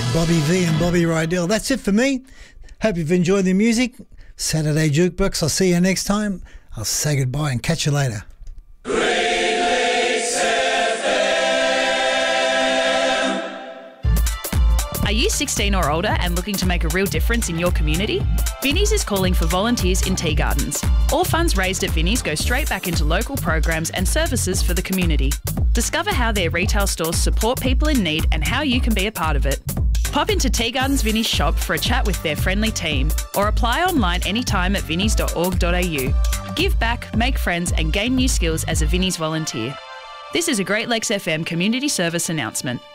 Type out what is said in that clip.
Bobby V and Bobby Rydell. That's it for me. Hope you've enjoyed the music. Saturday Jukebox. I'll see you next time. I'll say goodbye and catch you later. Are you 16 or older and looking to make a real difference in your community? Vinnie's is calling for volunteers in tea gardens. All funds raised at Vinnie's go straight back into local programs and services for the community. Discover how their retail stores support people in need and how you can be a part of it. Pop into Tea Gardens Vinnie's shop for a chat with their friendly team, or apply online anytime at vinnies.org.au. Give back, make friends and gain new skills as a Vinnie's volunteer. This is a Great Lakes FM community service announcement.